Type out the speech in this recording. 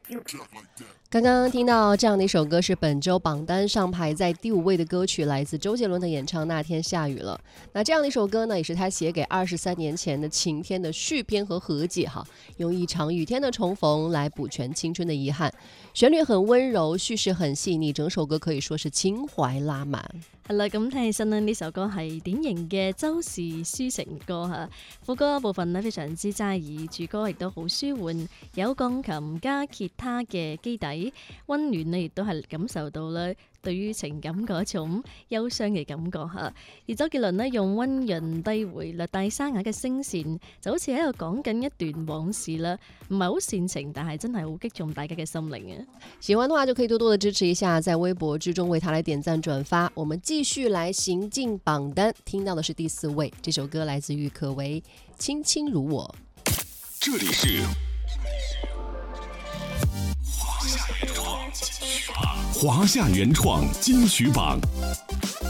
刚刚听到这样的一首歌，是本周榜单上排在第5位的歌曲，来自周杰伦的演唱《那天下雨了》。那这样的一首歌呢，也是他写给23年前的晴天的续篇和和解哈，用一场雨天的重逢来补全青春的遺憾。旋律很溫柔，敘事很細膩，整首歌可以說是情懷拉滿。 係啦，咁聽起身呢首歌係典型嘅周氏抒情歌嚇，副歌部分呢非常之齋意，主歌亦都好舒緩，有鋼琴加吉他嘅基底，溫暖呢亦都係感受到啦對於情感嗰種憂傷嘅感覺嚇。而周杰倫呢用溫潤低回略帶沙啞嘅聲線，就好似喺度講緊一段往事啦，唔係好煽情，但係真係好擊中大家嘅心靈啊！ 喜歡的話就可以多多的支持一下，在微博之中為他來點讚轉發。我們繼續來行進榜單，聽到的是第4位，這首歌來自於可唯，輕輕如我。 這裡是華夏原創金曲榜。